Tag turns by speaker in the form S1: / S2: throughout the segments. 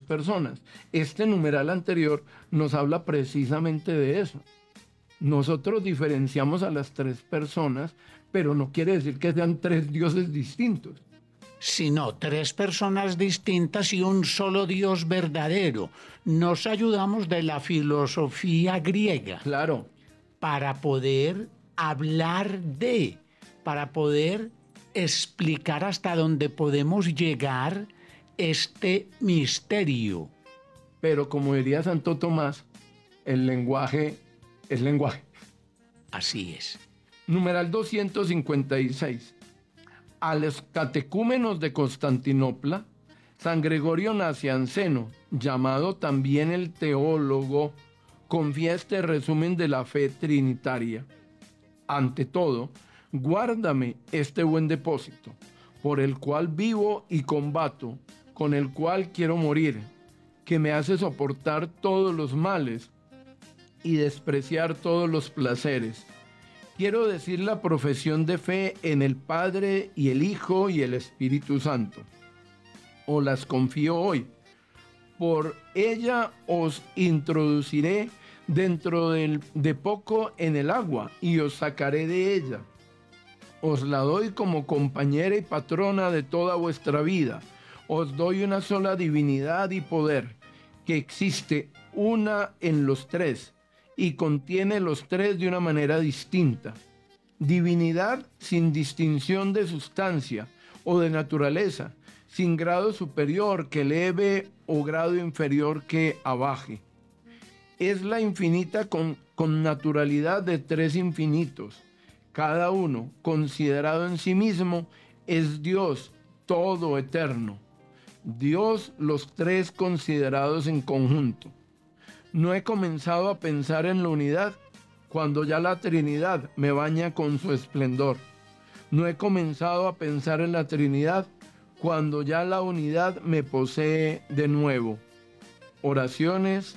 S1: personas. Este numeral anterior nos habla precisamente de eso. Nosotros diferenciamos a las tres personas, pero no quiere decir que sean tres dioses distintos.
S2: Sino tres personas distintas y un solo Dios verdadero. Nos ayudamos de la filosofía griega.
S1: Claro.
S2: Para poder hablar para poder explicar hasta dónde podemos llegar este misterio.
S1: Pero como diría Santo Tomás, el lenguaje es lenguaje.
S2: Así es.
S1: Numeral 256. A los catecúmenos de Constantinopla, San Gregorio Nacianceno, llamado también el teólogo, confía este resumen de la fe trinitaria. Ante todo, guárdame este buen depósito, por el cual vivo y combato, con el cual quiero morir, que me hace soportar todos los males y despreciar todos los placeres. Quiero decir la profesión de fe en el Padre y el Hijo y el Espíritu Santo. Os las confío hoy. Por ella os introduciré dentro de poco en el agua y os sacaré de ella. Os la doy como compañera y patrona de toda vuestra vida. Os doy una sola divinidad y poder, que existe una en los tres y contiene los tres de una manera distinta. Divinidad sin distinción de sustancia o de naturaleza, sin grado superior que eleve o grado inferior que abaje. Es la infinita con naturalidad de tres infinitos. Cada uno, considerado en sí mismo, es Dios todo eterno. Dios los tres considerados en conjunto. No he comenzado a pensar en la unidad cuando ya la Trinidad me baña con su esplendor. No he comenzado a pensar en la Trinidad cuando ya la unidad me posee de nuevo. Oraciones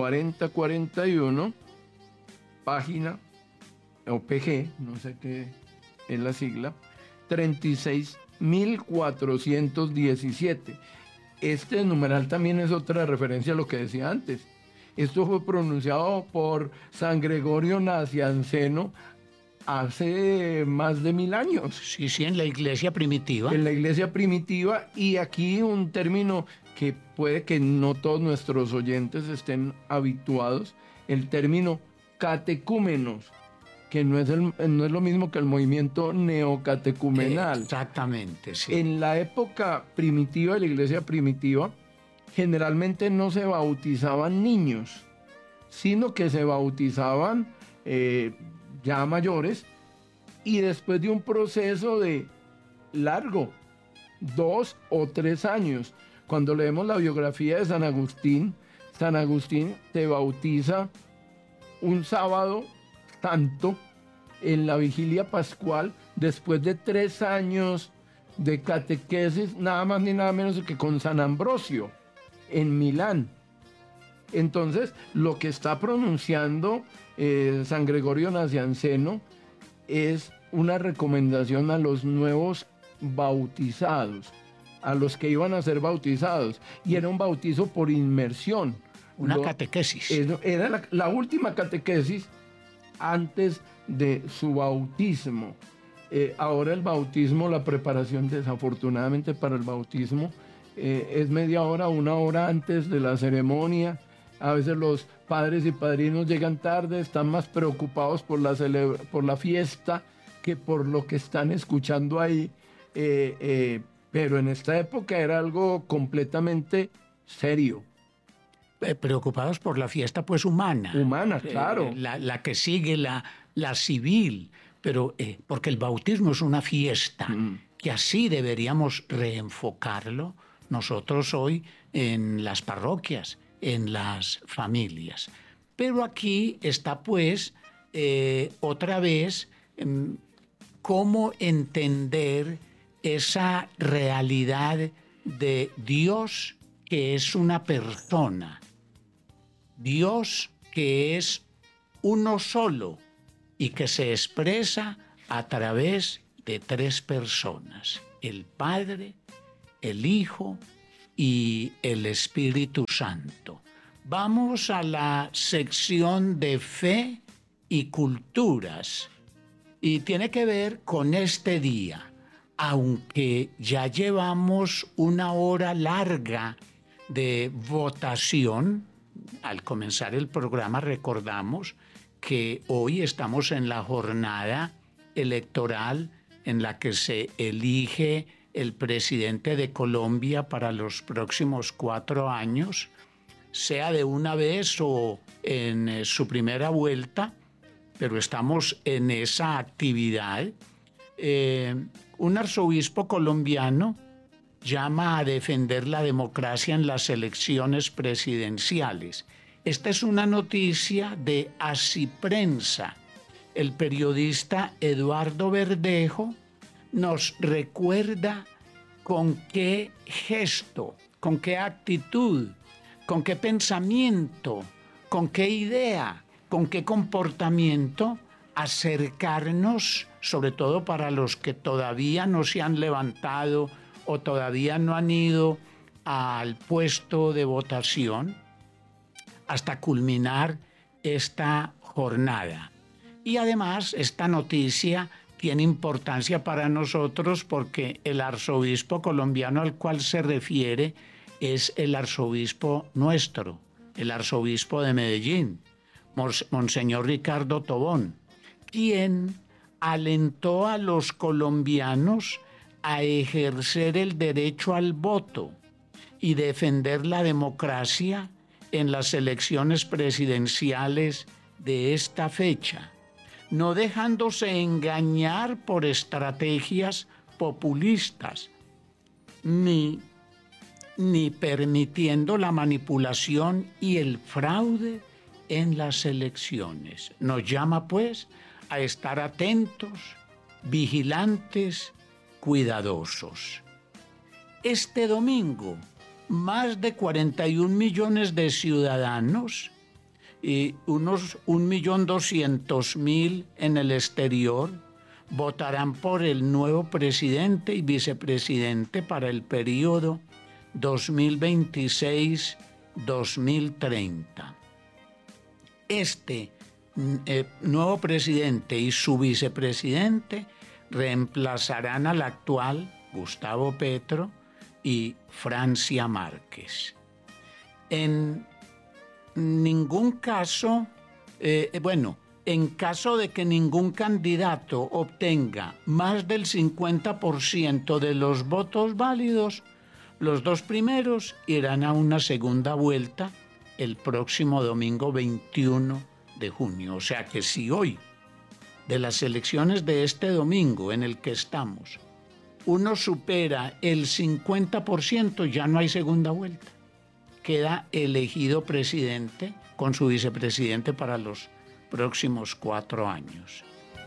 S1: 4041, página, o PG, no sé qué es la sigla, 36.417. Este numeral también es otra referencia a lo que decía antes. Esto fue pronunciado por San Gregorio Nacianceno hace más de 1000 años.
S2: Sí, en la iglesia primitiva.
S1: En la iglesia primitiva, y aquí un término que puede que no todos nuestros oyentes estén habituados, el término catecúmenos, que no es lo mismo que el movimiento neocatecumenal.
S2: Exactamente, sí.
S1: En la época primitiva, de la iglesia primitiva, generalmente no se bautizaban niños, sino que se bautizaban ya mayores, y después de un proceso de largo, 2 o 3 años. Cuando leemos la biografía de San Agustín te bautiza un sábado santo en la vigilia pascual, después de 3 años de catequesis, nada más ni nada menos que con San Ambrosio en Milán. Entonces, lo que está pronunciando San Gregorio Nacianceno es una recomendación a los nuevos bautizados, a los que iban a ser bautizados, y era un bautizo por inmersión.
S2: Una catequesis.
S1: Era la última catequesis antes de su bautismo. Ahora el bautismo, la preparación desafortunadamente para el bautismo, es media hora, 1 hora antes de la ceremonia. A veces los padres y padrinos llegan tarde, están más preocupados por la fiesta que por lo que están escuchando ahí. Pero en esta época era algo completamente serio.
S2: Preocupados por la fiesta pues humana.
S1: Humana, claro.
S2: La que sigue la civil, pero porque el bautismo es una fiesta, que así deberíamos reenfocarlo nosotros hoy en las parroquias, en las familias. Pero aquí está pues otra vez cómo entender esa realidad de Dios que es una persona, Dios que es uno solo y que se expresa a través de 3 personas, el Padre, el Hijo y el Espíritu Santo. Vamos a la sección de fe y culturas y tiene que ver con este día. Aunque ya llevamos una hora larga de votación, al comenzar el programa recordamos que hoy estamos en la jornada electoral en la que se elige el presidente de Colombia para los próximos 4 años, sea de una vez o en su primera vuelta, pero estamos en esa actividad. Un arzobispo colombiano llama a defender la democracia en las elecciones presidenciales. Esta es una noticia de Asiprensa. El periodista Eduardo Verdejo nos recuerda con qué gesto, con qué actitud, con qué pensamiento, con qué idea, con qué comportamiento acercarnos, sobre todo para los que todavía no se han levantado o todavía no han ido al puesto de votación, hasta culminar esta jornada. Y además esta noticia tiene importancia para nosotros porque el arzobispo colombiano al cual se refiere es el arzobispo nuestro, el arzobispo de Medellín, Monseñor Ricardo Tobón, quien alentó a los colombianos a ejercer el derecho al voto y defender la democracia en las elecciones presidenciales de esta fecha, no dejándose engañar por estrategias populistas, ni permitiendo la manipulación y el fraude en las elecciones. Nos llama, pues, a estar atentos, vigilantes, cuidadosos. Este domingo, más de 41 millones de ciudadanos y unos 1.200.000 en el exterior votarán por el nuevo presidente y vicepresidente para el periodo 2026-2030. Este nuevo presidente y su vicepresidente reemplazarán al actual Gustavo Petro y Francia Márquez. En ningún caso, en caso de que ningún candidato obtenga más del 50% de los votos válidos, los dos primeros irán a una segunda vuelta el próximo domingo 21 de junio. O sea que si hoy, de las elecciones de este domingo en el que estamos, uno supera el 50%, ya no hay segunda vuelta. Queda elegido presidente con su vicepresidente para los próximos 4 años.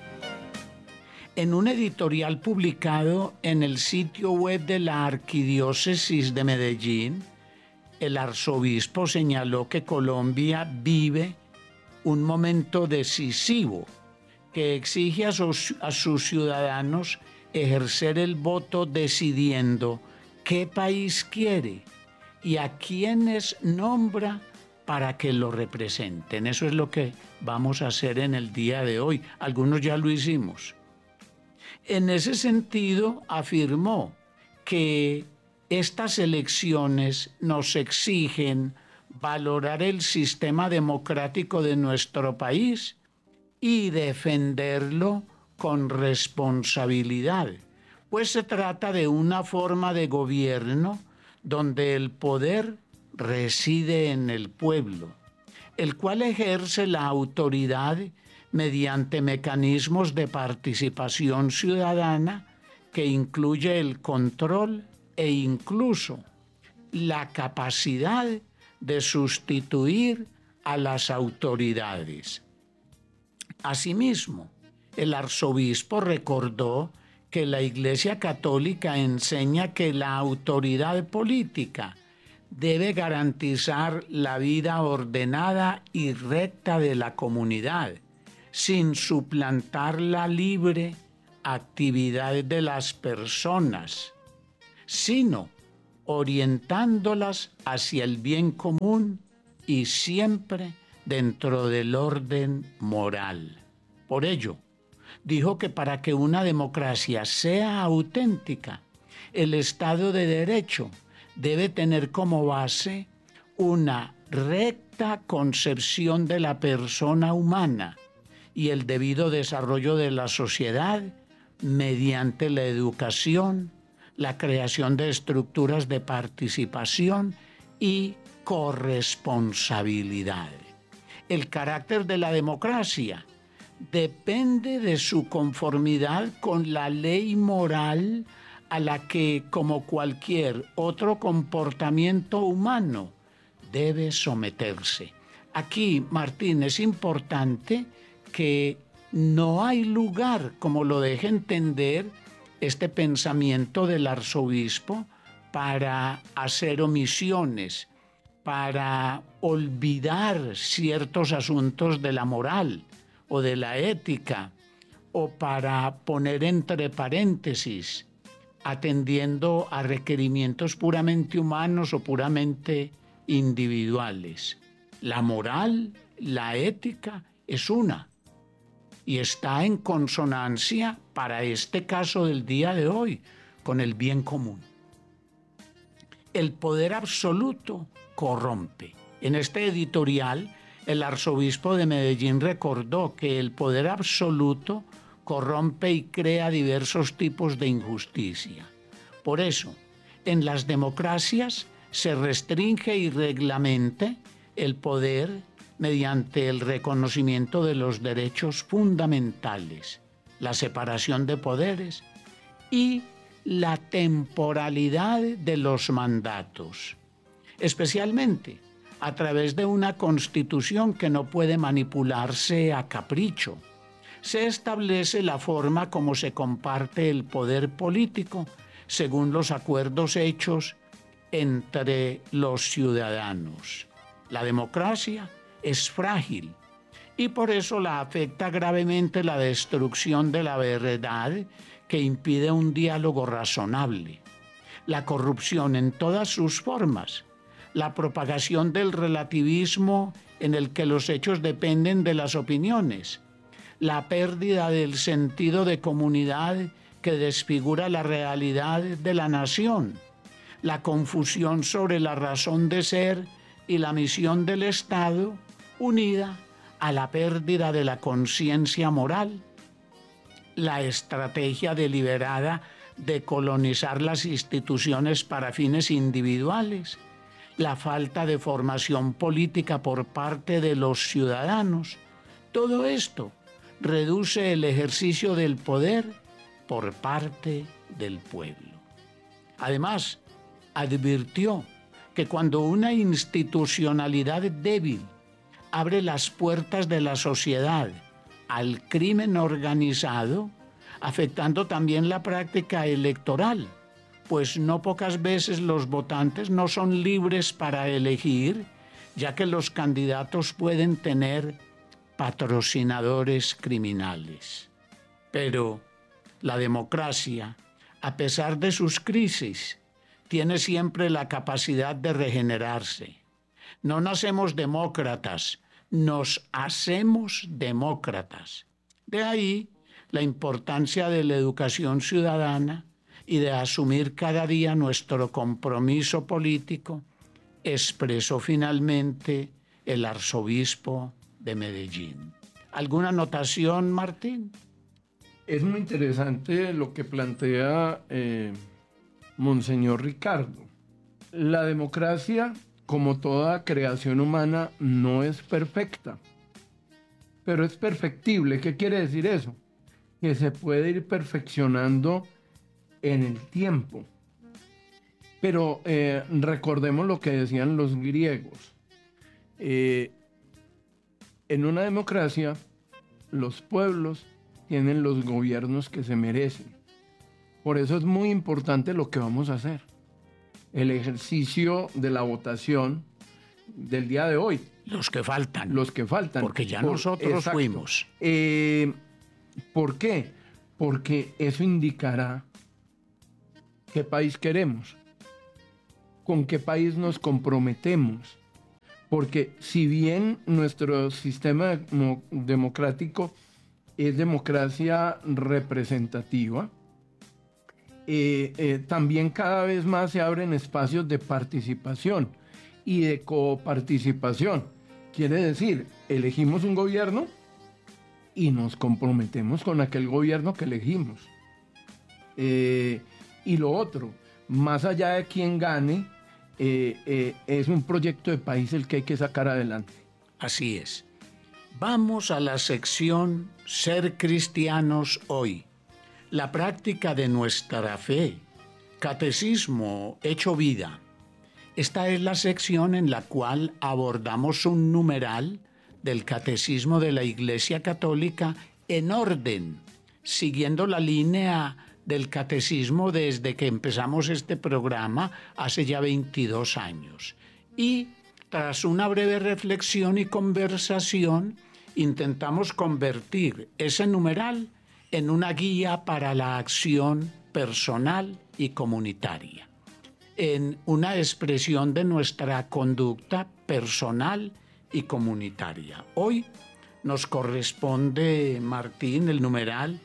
S2: En un editorial publicado en el sitio web de la Arquidiócesis de Medellín, el arzobispo señaló que Colombia vive un momento decisivo que exige a sus ciudadanos ejercer el voto decidiendo qué país quiere y a quiénes nombra para que lo representen. Eso es lo que vamos a hacer en el día de hoy. Algunos ya lo hicimos. En ese sentido, afirmó que estas elecciones nos exigen valorar el sistema democrático de nuestro país y defenderlo con responsabilidad, pues se trata de una forma de gobierno donde el poder reside en el pueblo, el cual ejerce la autoridad mediante mecanismos de participación ciudadana que incluye el control e incluso la capacidad de sustituir a las autoridades. Asimismo, el arzobispo recordó que la Iglesia Católica enseña que la autoridad política debe garantizar la vida ordenada y recta de la comunidad, sin suplantar la libre actividad de las personas, sino orientándolas hacia el bien común y siempre dentro del orden moral. Por ello, dijo que para que una democracia sea auténtica, el Estado de Derecho debe tener como base una recta concepción de la persona humana y el debido desarrollo de la sociedad mediante la educación, la creación de estructuras de participación y corresponsabilidad. El carácter de la democracia depende de su conformidad con la ley moral a la que, como cualquier otro comportamiento humano, debe someterse. Aquí, Martín, es importante que no hay lugar, como lo deja entender este pensamiento del arzobispo, para hacer omisiones, para olvidar ciertos asuntos de la moral o de la ética, o para poner entre paréntesis, atendiendo a requerimientos puramente humanos o puramente individuales. La moral, la ética es una y está en consonancia para este caso del día de hoy con el bien común. El poder absoluto corrompe. En este editorial, el arzobispo de Medellín recordó que el poder absoluto corrompe y crea diversos tipos de injusticia. Por eso, en las democracias se restringe y reglamenta el poder mediante el reconocimiento de los derechos fundamentales, la separación de poderes y la temporalidad de los mandatos, especialmente a través de una constitución que no puede manipularse a capricho. Se establece la forma como se comparte el poder político según los acuerdos hechos entre los ciudadanos. La democracia es frágil y por eso la afecta gravemente la destrucción de la verdad que impide un diálogo razonable, la corrupción en todas sus formas, la propagación del relativismo en el que los hechos dependen de las opiniones, la pérdida del sentido de comunidad que desfigura la realidad de la nación, la confusión sobre la razón de ser y la misión del Estado, unida a la pérdida de la conciencia moral, la estrategia deliberada de colonizar las instituciones para fines individuales, la falta de formación política por parte de los ciudadanos. Todo esto reduce el ejercicio del poder por parte del pueblo. Además, advirtió que cuando una institucionalidad débil abre las puertas de la sociedad al crimen organizado, afectando también la práctica electoral, pues no pocas veces los votantes no son libres para elegir, ya que los candidatos pueden tener patrocinadores criminales. Pero la democracia, a pesar de sus crisis, tiene siempre la capacidad de regenerarse. No nacemos demócratas, nos hacemos demócratas. De ahí la importancia de la educación ciudadana y de asumir cada día nuestro compromiso político, expresó finalmente el arzobispo de Medellín. ¿Alguna anotación, Martín?
S1: Es muy interesante lo que plantea Monseñor Ricardo. La democracia, como toda creación humana, no es perfecta, pero es perfectible. ¿Qué quiere decir eso? Que se puede ir perfeccionando en el tiempo. Pero recordemos lo que decían los griegos. En una democracia, los pueblos tienen los gobiernos que se merecen. Por eso es muy importante lo que vamos a hacer. El ejercicio de la votación del día de hoy.
S2: Los que faltan.
S1: Los que faltan.
S2: Porque ya nosotros
S1: exacto.
S2: fuimos.
S1: ¿Por qué? Porque eso indicará qué país queremos. con qué país nos comprometemos. Porque si bien nuestro sistema democrático es democracia representativa, también cada vez más se abren espacios de participación y de coparticipación. Quiere decir, elegimos un gobierno y nos comprometemos con aquel gobierno que elegimos. Y lo otro, más allá de quién gane, es un proyecto de país el que hay que sacar adelante.
S2: Así es. Vamos a la sección Ser Cristianos Hoy. La práctica de nuestra fe. Catecismo hecho vida. Esta es la sección en la cual abordamos un numeral del Catecismo de la Iglesia Católica en orden, siguiendo la línea del Catecismo desde que empezamos este programa hace ya 22 años. Y tras una breve reflexión y conversación, intentamos convertir ese numeral en una guía para la acción personal y comunitaria, en una expresión de nuestra conducta personal y comunitaria. Hoy nos corresponde, Martín, el numeral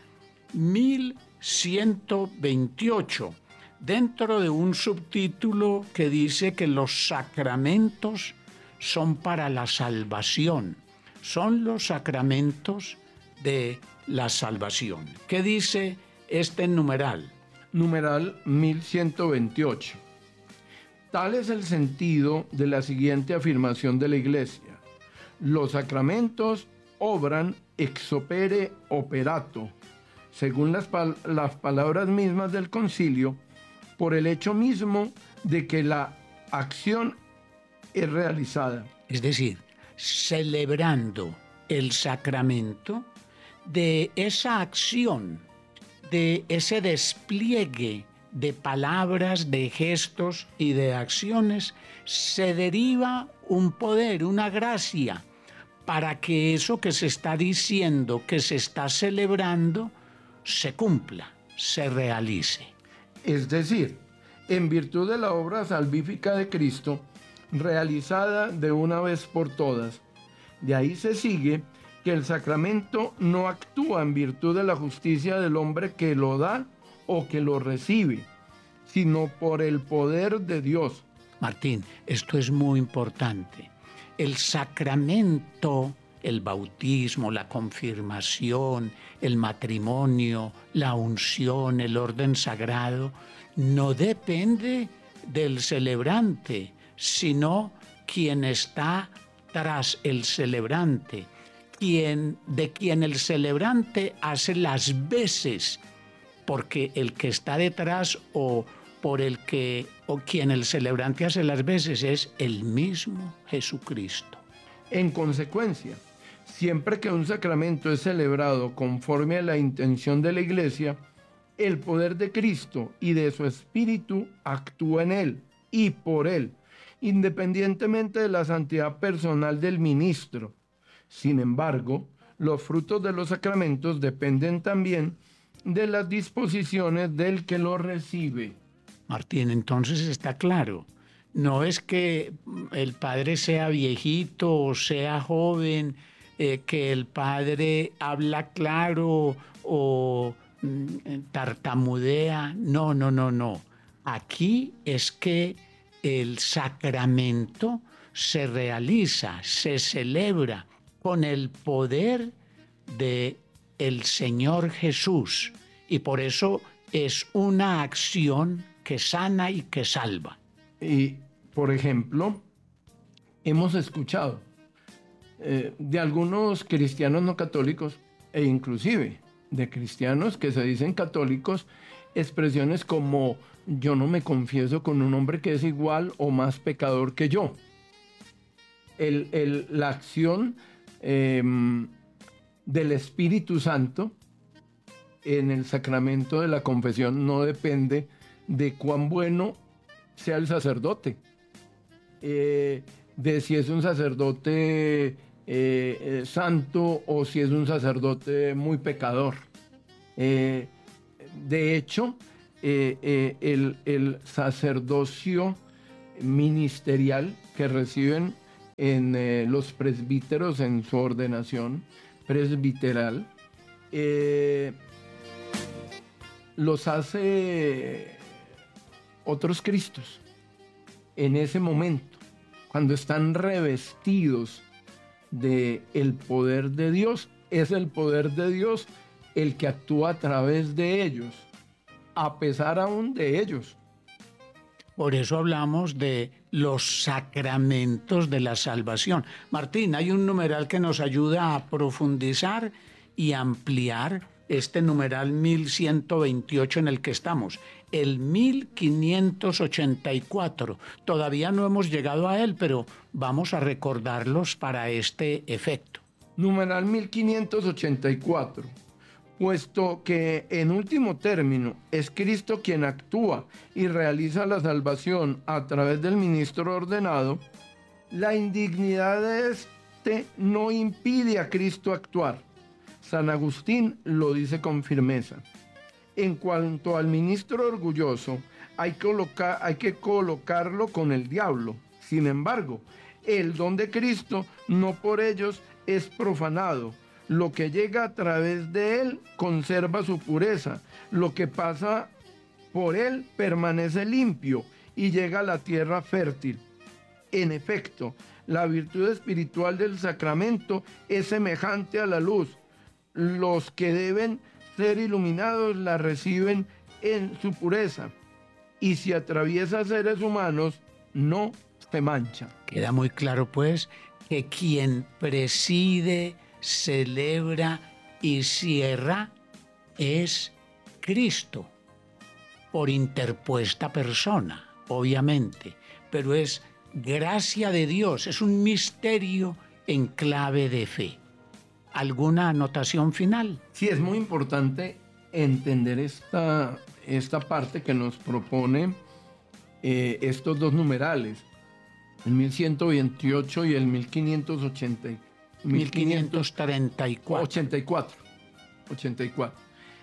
S2: 1128, dentro de un subtítulo que dice que los sacramentos son para la salvación, son los sacramentos de la salvación. ¿Qué dice este numeral?
S1: Numeral 1128. Tal es el sentido de la siguiente afirmación de la Iglesia. Los sacramentos obran ex opere operato, según las palabras mismas del concilio, por el hecho mismo de que la acción es realizada.
S2: Es decir, celebrando el sacramento, de esa acción, de ese despliegue de palabras, de gestos y de acciones, se deriva un poder, una gracia, para que eso que se está diciendo, que se está celebrando, se cumpla, se realice.
S1: Es decir, en virtud de la obra salvífica de Cristo, realizada de una vez por todas, de ahí se sigue que el sacramento no actúa en virtud de la justicia del hombre que lo da o que lo recibe, sino por el poder de Dios.
S2: Martín, esto es muy importante. El sacramento, el bautismo, la confirmación, el matrimonio, la unción, el orden sagrado, no depende del celebrante, sino quien está tras el celebrante, de quien el celebrante hace las veces, porque el que está detrás o quien el celebrante hace las veces es el mismo Jesucristo.
S1: En consecuencia, siempre que un sacramento es celebrado conforme a la intención de la Iglesia, el poder de Cristo y de su Espíritu actúa en él y por él, independientemente de la santidad personal del ministro. Sin embargo, los frutos de los sacramentos dependen también de las disposiciones del que lo recibe.
S2: Martín, entonces está claro, no es que el padre sea viejito o sea joven, que el padre habla claro o tartamudea, no. Aquí es que el sacramento se realiza, se celebra con el poder de el Señor Jesús, y por eso es una acción que sana y que salva.
S1: Y, por ejemplo, hemos escuchado de algunos cristianos no católicos e inclusive de cristianos que se dicen católicos expresiones como: yo no me confieso con un hombre que es igual o más pecador que yo. La acción del Espíritu Santo en el sacramento de la confesión no depende de cuán bueno sea el sacerdote, de si es un sacerdote santo o si es un sacerdote muy pecador. De hecho, el sacerdocio ministerial que reciben en los presbíteros en su ordenación presbiteral, los hace otros Cristos en ese momento, cuando están revestidos del poder de Dios. Es el poder de Dios el que actúa a través de ellos, a pesar aún de ellos.
S2: Por eso hablamos de los sacramentos de la salvación. Martín, hay un numeral que nos ayuda a profundizar y ampliar este numeral 1128 en el que estamos, el 1584. Todavía no hemos llegado a él, pero vamos a recordarlos para este efecto.
S1: Numeral 1584. Puesto que en último término es Cristo quien actúa y realiza la salvación a través del ministro ordenado, la indignidad de éste no impide a Cristo actuar. San Agustín lo dice con firmeza. En cuanto al ministro orgulloso, hay que colocarlo con el diablo. Sin embargo, el don de Cristo no por ellos es profanado. Lo que llega a través de él conserva su pureza. Lo que pasa por él permanece limpio y llega a la tierra fértil. En efecto, la virtud espiritual del sacramento es semejante a la luz. Los que deben ser iluminados la reciben en su pureza. Y si atraviesa seres humanos, no se mancha.
S2: Queda muy claro, pues, que quien preside, celebra y cierra es Cristo, por interpuesta persona, obviamente, pero es gracia de Dios, es un misterio en clave de fe. ¿Alguna anotación final?
S1: Sí, es muy importante entender esta parte que nos propone estos dos numerales, el 1128 y el 1534. 84.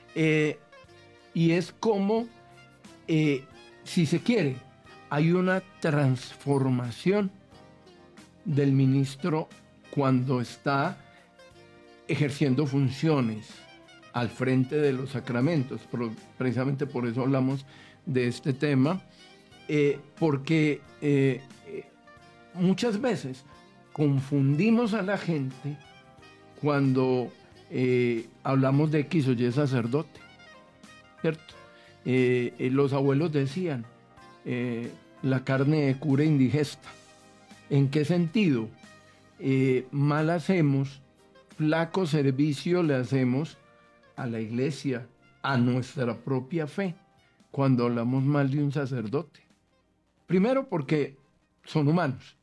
S1: Y es como, si se quiere, hay una transformación del ministro cuando está ejerciendo funciones al frente de los sacramentos. Precisamente por eso hablamos de este tema, porque muchas veces confundimos a la gente cuando hablamos de X o Y sacerdote, ¿cierto? Los abuelos decían, la carne de cura indigesta. ¿En qué sentido? Mal hacemos, flaco servicio le hacemos a la iglesia, a nuestra propia fe, cuando hablamos mal de un sacerdote. Primero porque son humanos,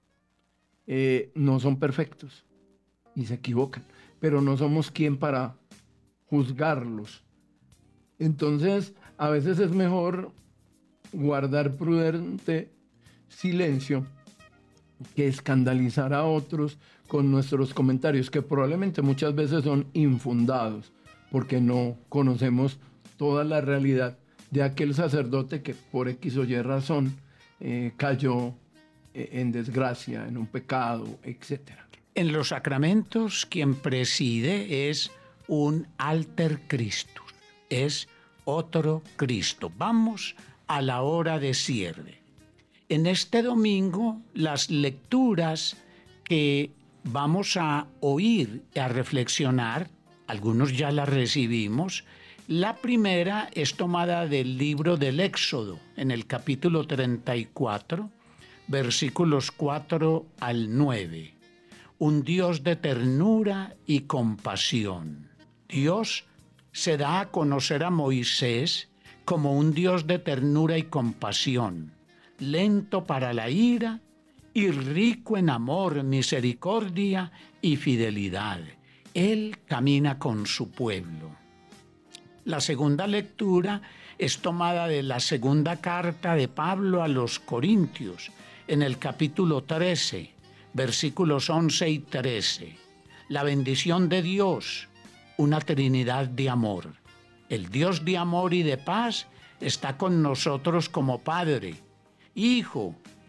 S1: no son perfectos y se equivocan, pero no somos quien para juzgarlos. Entonces, a veces es mejor guardar prudente silencio que escandalizar a otros con nuestros comentarios, que probablemente muchas veces son infundados, porque no conocemos toda la realidad de aquel sacerdote que por X o Y razón cayó en desgracia, en un pecado, etc.
S2: En los sacramentos, quien preside es un alter Christus, es otro Cristo. Vamos a la hora de cierre. En este domingo, las lecturas que vamos a oír y a reflexionar, algunos ya las recibimos. La primera es tomada del libro del Éxodo, en el capítulo 34, versículos 4 al 9. Un Dios de ternura y compasión. Dios se da a conocer a Moisés como un Dios de ternura y compasión, lento para la ira y rico en amor, misericordia y fidelidad. Él camina con su pueblo. La segunda lectura es tomada de la segunda carta de Pablo a los Corintios, en el capítulo 13, versículos 11 y 13. La bendición de Dios, una Trinidad de amor. El Dios de amor y de paz está con nosotros como Padre, Hijo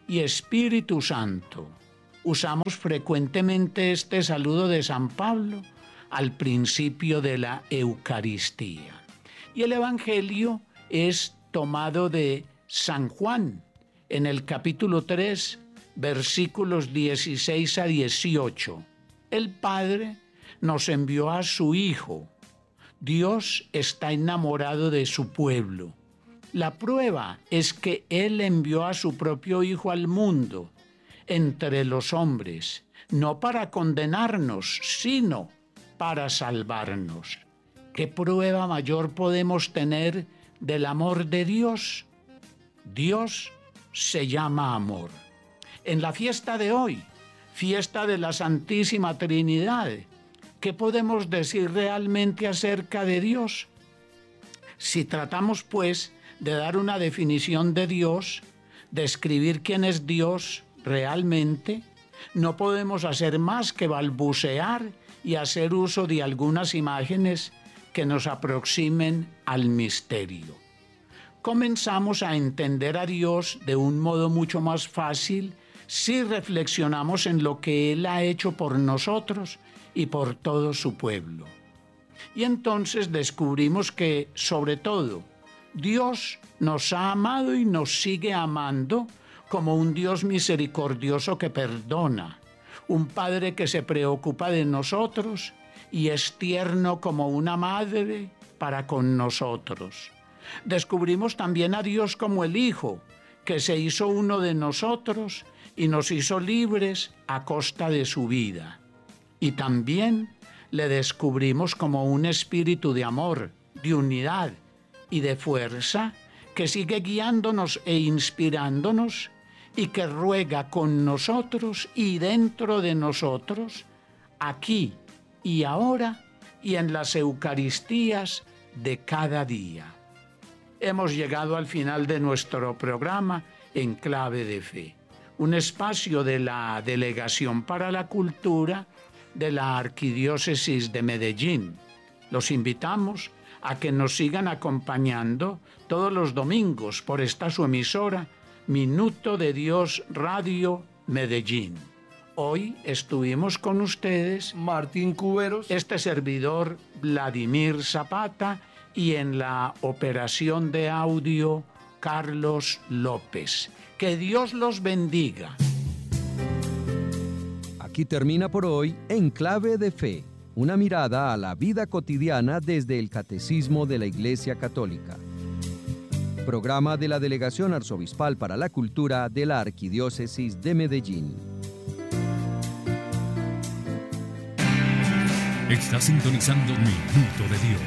S2: y Espíritu Santo. Usamos frecuentemente este saludo de San Pablo al principio de la Eucaristía. Y el Evangelio es tomado de San Juan, en el capítulo 3, versículos 16 a 18. El Padre nos envió a su Hijo. Dios está enamorado de su pueblo. La prueba es que Él envió a su propio Hijo al mundo, entre los hombres, no para condenarnos, sino para salvarnos. ¿Qué prueba mayor podemos tener del amor de Dios? Dios se llama amor. En la fiesta de hoy, fiesta de la Santísima Trinidad, ¿qué podemos decir realmente acerca de Dios? Si tratamos, pues, de dar una definición de Dios, describir quién es Dios realmente, no podemos hacer más que balbucear y hacer uso de algunas imágenes que nos aproximen al misterio. Comenzamos a entender a Dios de un modo mucho más fácil si reflexionamos en lo que Él ha hecho por nosotros y por todo su pueblo. Y entonces descubrimos que, sobre todo, Dios nos ha amado y nos sigue amando como un Dios misericordioso que perdona, un Padre que se preocupa de nosotros y es tierno como una madre para con nosotros. Descubrimos también a Dios como el Hijo, que se hizo uno de nosotros y nos hizo libres a costa de su vida. Y también le descubrimos como un espíritu de amor, de unidad y de fuerza que sigue guiándonos e inspirándonos y que ruega con nosotros y dentro de nosotros, aquí y ahora y en las Eucaristías de cada día. Hemos llegado al final de nuestro programa En Clave de Fe, un espacio de la Delegación para la Cultura de la Arquidiócesis de Medellín. Los invitamos a que nos sigan acompañando todos los domingos por esta su emisora, Minuto de Dios Radio Medellín. Hoy estuvimos con ustedes
S1: Martín Cuberos,
S2: este servidor Vladimir Zapata y en la operación de audio Carlos López. Que Dios los bendiga.
S3: Aquí termina por hoy En Clave de Fe, una mirada a la vida cotidiana desde el Catecismo de la Iglesia Católica. Programa de la Delegación Arzobispal para la Cultura de la Arquidiócesis de Medellín.
S4: Está sintonizando Minuto de Dios.